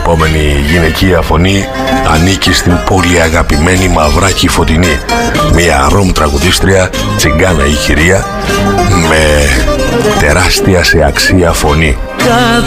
επόμενη γυναικεία φωνή ανήκει στην πολύ αγαπημένη Μαυράκη Φωτεινή, μια ρομ τραγουδίστρια, τσιγκάνα η κυρία, με τεράστια σε αξία φωνή.